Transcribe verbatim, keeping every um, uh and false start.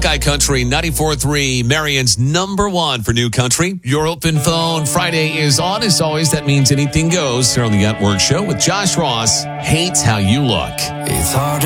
Buckeye Country ninety-four point three, Marion's number one for new country. Your open phone Friday is on. As always, that means anything goes here on the At Work Show with Josh Ross. Hates how you look. It's hard.